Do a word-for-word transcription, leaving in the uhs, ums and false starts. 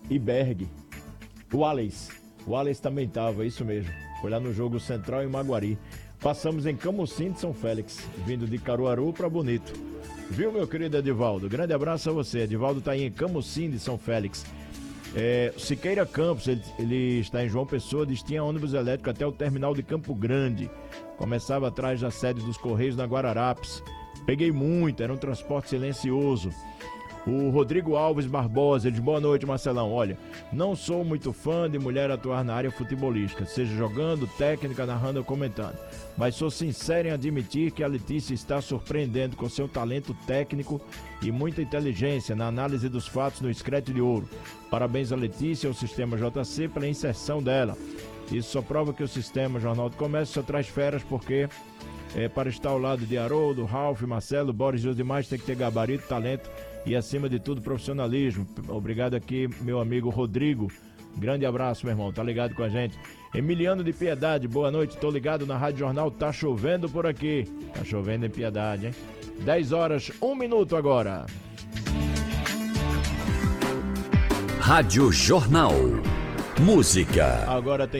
e Berg. O Wallace. O Wallace também estava, isso mesmo. Foi lá no jogo Central em Maguari. Passamos em Camusim de São Félix, vindo de Caruaru para Bonito. Viu, meu querido Edivaldo? Grande abraço a você. Edivaldo está aí em Camusim de São Félix. É, Siqueira Campos, ele, ele está em João Pessoa, diz que tinha ônibus elétrico até o terminal de Campo Grande. Começava atrás da sede dos Correios na Guararapes. Peguei muito, era um transporte silencioso. O Rodrigo Alves Barbosa, ele diz, boa noite, Marcelão. Olha, não sou muito fã de mulher atuar na área futebolística, seja jogando, técnica, narrando ou comentando. Mas sou sincero em admitir que a Letícia está surpreendendo com seu talento técnico e muita inteligência na análise dos fatos no Screte de Ouro. Parabéns a Letícia e ao Sistema J C pela inserção dela. Isso só prova que o Sistema Jornal do Comércio só traz feras porque... É, para estar ao lado de Haroldo, Ralf, Marcelo, Boris e os demais tem que ter gabarito, talento e acima de tudo profissionalismo. Obrigado aqui, meu amigo Rodrigo. Grande abraço, meu irmão, tá ligado com a gente. Emiliano de Piedade, boa noite, tô ligado na Rádio Jornal, tá chovendo por aqui. Tá chovendo em Piedade, hein? dez horas, um minuto agora. Rádio Jornal. Música. Agora tem